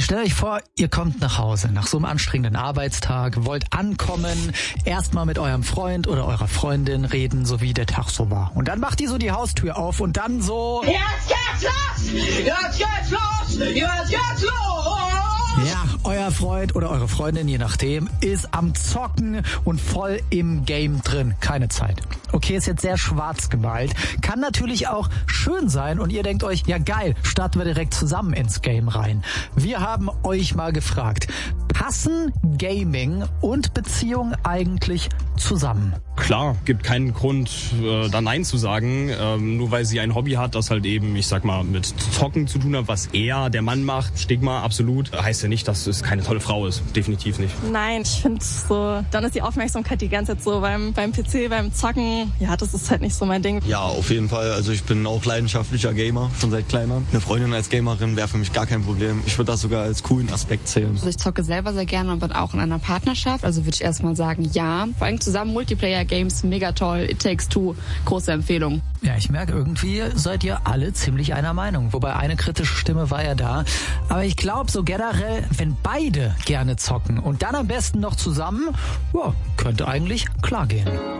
Stellt euch vor, ihr kommt nach Hause nach so einem anstrengenden Arbeitstag, wollt ankommen, erstmal mit eurem Freund oder eurer Freundin reden, so wie der Tag so war. Und dann macht ihr so die Haustür auf und dann so... Jetzt geht's los! Jetzt geht's los! Jetzt geht's los! Ja, euer Freund oder eure Freundin, je nachdem, ist am Zocken und voll im Game drin. Keine Zeit. Okay, ist jetzt sehr schwarz gemalt. Kann natürlich auch schön sein und ihr denkt euch, ja geil, starten wir direkt zusammen ins Game rein. Wir haben euch mal gefragt, passen Gaming und Beziehung eigentlich zusammen? Klar, gibt keinen Grund, da Nein zu sagen, nur weil sie ein Hobby hat, das halt eben, ich sag mal, mit Zocken zu tun hat, was der Mann macht, Stigma, absolut, heißt ja nicht, dass es keine tolle Frau ist, definitiv nicht. Nein, ich finde so, dann ist die Aufmerksamkeit die ganze Zeit so beim PC, beim Zocken, ja, das ist halt nicht so mein Ding. Ja, auf jeden Fall, also ich bin auch leidenschaftlicher Gamer, schon seit klein an. Eine Freundin als Gamerin wäre für mich gar kein Problem, ich würde das sogar als coolen Aspekt zählen. Also ich zocke selber sehr gerne und bin auch in einer Partnerschaft, also würde ich erstmal sagen, ja, vor allem zusammen Multiplayer-Games, mega toll, It Takes Two, große Empfehlung. Ja, ich merke, irgendwie seid ihr alle ziemlich einer Meinung. Wobei eine kritische Stimme war ja da. Aber ich glaube so generell, wenn beide gerne zocken und dann am besten noch zusammen, ja, könnte eigentlich klar gehen.